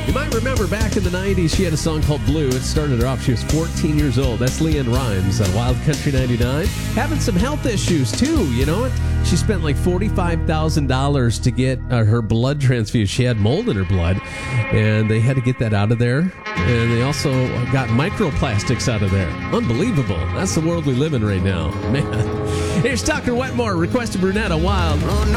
You might remember back in the 90s, she had a song called Blue. It started her off. She was 14 years old. That's Leanne Rimes on Wild Country 99. Having some health issues, too. You know what? She spent like $45,000 to get her blood transfused. She had mold in her blood, and they had to get that out of there. And they also got microplastics out of there. Unbelievable. That's the world we live in right now. Man. Here's Tucker Wetmore, requested Brunette on Wild.